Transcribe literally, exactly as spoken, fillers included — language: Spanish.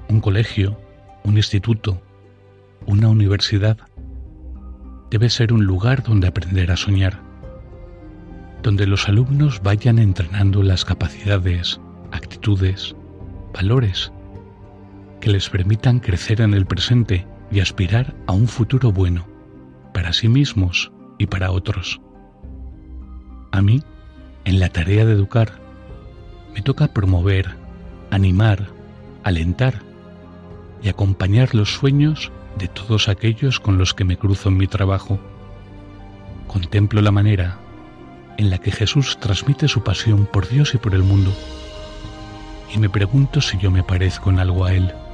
Un colegio, un instituto, una universidad debe ser un lugar donde aprender a soñar, donde los alumnos vayan entrenando las capacidades, actitudes, valores que les permitan crecer en el presente y aspirar a un futuro bueno para sí mismos y para otros. A mí, en la tarea de educar, me toca promover, animar, alentar y acompañar los sueños de todos aquellos con los que me cruzo en mi trabajo. Contemplo la manera en la que Jesús transmite su pasión por Dios y por el mundo, y me pregunto si yo me parezco en algo a Él.